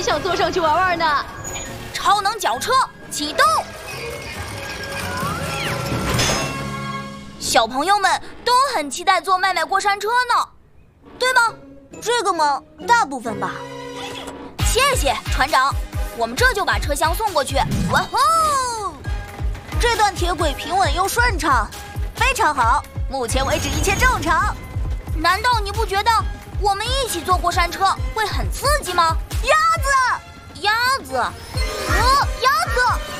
想坐上去玩玩呢。 超能绞车启动！小朋友们都很期待坐麦麦过山车呢，对吗？ 这个嘛，大部分吧。 谢谢船长，我们这就把车厢送过去。哇吼！ 这段铁轨平稳又顺畅，非常好。目前为止一切正常。 难道你不觉得我们一起坐过山车会很刺激吗？ 鸭子， 鸭子，鸭子！